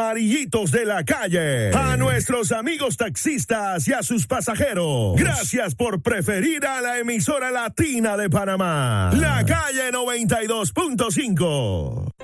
amarillitos de la calle, a nuestros amigos taxistas y a sus pasajeros, gracias por preferir a la emisora latina de Panamá, La Calle 92.5.